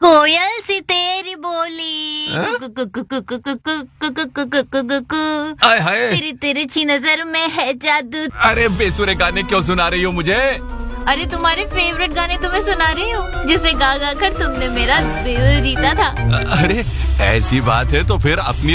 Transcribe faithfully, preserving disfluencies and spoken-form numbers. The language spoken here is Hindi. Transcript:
कोयल सी तेरी बोली, हाँ? कु- कु- कु- कु- कु- कु- कु- कु- कु- कु- कु- कु- कु- कु। आय हाय, तेरी तिरछी नजर में है जादू। अरे बेसुरे गाने क्यों सुना रही हो मुझे? अरे तुम्हारे फेवरेट गाने तुम्हें सुना रही हूँ, जिसे गा गा कर तुमने मेरा दिल जीता था। अरे ऐसी बात है तो फिर अपनी